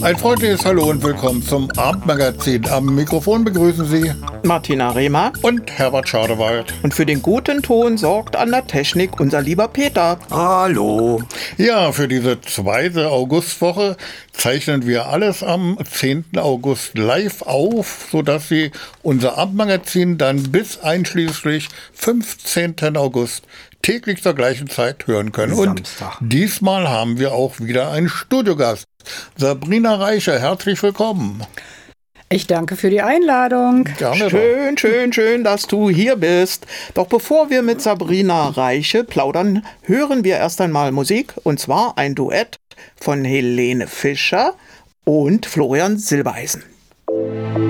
Ein freundliches Hallo und willkommen zum Abendmagazin. Am Mikrofon begrüßen Sie Martina Rehmer und Herbert Schadewald. und für den guten Ton sorgt an der Technik unser lieber Peter. Hallo. Ja, für diese zweite Augustwoche zeichnen wir alles am 10. August live auf, sodass Sie unser Abendmagazin dann bis einschließlich 15. August täglich zur gleichen Zeit hören können. Samstag. Und diesmal haben wir auch wieder einen Studiogast. Sabrina Reiche, herzlich willkommen. Ich danke für die Einladung. Gerne doch. Schön, dass du hier bist. Doch bevor wir mit Sabrina Reiche plaudern, hören wir erst einmal Musik, und zwar ein Duett von Helene Fischer und Florian Silbereisen.